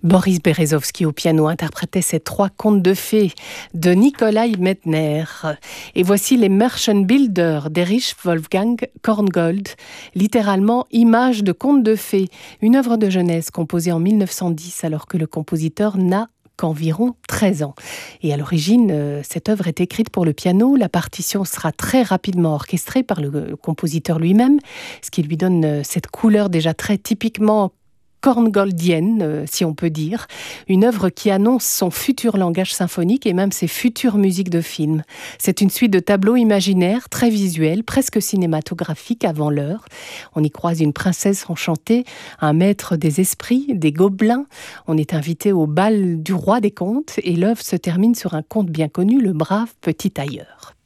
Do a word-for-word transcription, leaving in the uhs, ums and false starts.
Boris Berezovsky au piano interprétait ces trois contes de fées de Nikolai Medtner. Et voici les Märchenbilder d'Erich Wolfgang Korngold, littéralement Images de contes de fées, une œuvre de jeunesse composée en mille neuf cent dix alors que le compositeur n'a qu'environ treize ans. Et à l'origine, euh, cette œuvre est écrite pour le piano. La partition sera très rapidement orchestrée par le compositeur lui-même, ce qui lui donne euh, cette couleur déjà très typiquement korngoldienne, euh, si on peut dire, une œuvre qui annonce son futur langage symphonique et même ses futures musiques de films. C'est une suite de tableaux imaginaires, très visuels, presque cinématographiques avant l'heure. On y croise une princesse enchantée, un maître des esprits, des gobelins. On est invité au bal du roi des contes et l'œuvre se termine sur un conte bien connu, Le brave petit tailleur.